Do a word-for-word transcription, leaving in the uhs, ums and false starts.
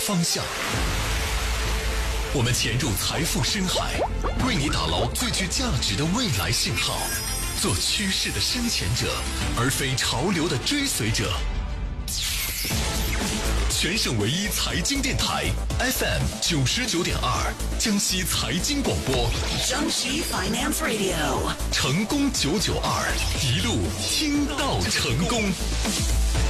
方向。我们潜入财富深海，为你打捞最具价值的未来信号，做趋势的深潜者，而非潮流的追随者。全省唯一财经电台 F M 九十九点二，江西财经广播， 江西 Finance Radio， 成功九九二，一路听到成功。